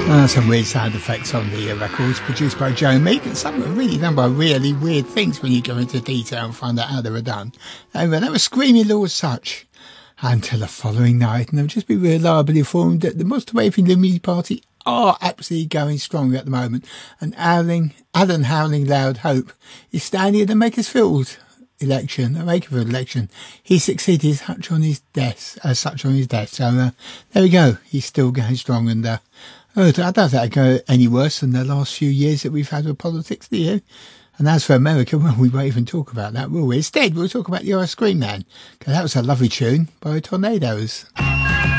Some weird sound effects on the records produced by Joe Meek, and some are really done by really weird things when you go into detail and find out how they were done. That was Screaming Lord Sutch until the following night, and they'll just be reliably informed that the Monster Waving Lumini Party are absolutely going strong at the moment, and Alan Howling Loud Hope is standing at the Makersfield election. He succeeded Sutch on his death. So there we go. He's still going strong, and I don't think it'll go any worse than the last few years that we've had with politics, do you? And as for America, well, we won't even talk about that, will we? Instead, we'll talk about the Ice Cream Man, because that was a lovely tune by Tornadoes.